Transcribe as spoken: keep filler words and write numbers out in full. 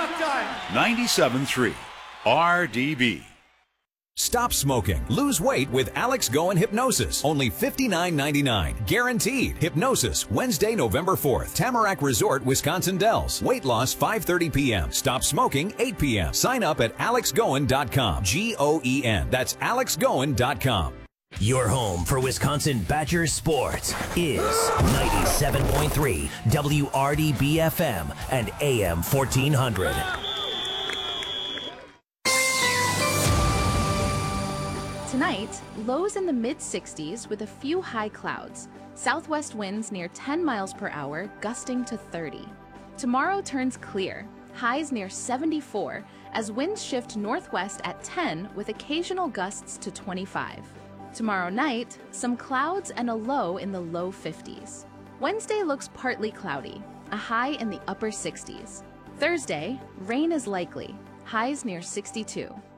ninety-seven point three R D B. Stop smoking. Lose weight with Alex Goen Hypnosis. Only fifty-nine ninety-nine. Guaranteed. Hypnosis. Wednesday, November fourth. Tamarack Resort, Wisconsin Dells. Weight loss five thirty p m Stop smoking eight p m Sign up at alex goen dot com. G O E N. That's alex goen dot com. Your home for Wisconsin Badgers sports is ninety-seven point three W R D B F M and A M fourteen hundred. Tonight, lows in the mid sixties with a few high clouds. Southwest winds near ten miles per hour, gusting to thirty. Tomorrow turns clear, highs near seventy-four, as winds shift northwest at ten with occasional gusts to twenty-five. Tomorrow night, some clouds and a low in the low fifties. Wednesday looks partly cloudy, a high in the upper sixties. Thursday, rain is likely, highs near sixty-two.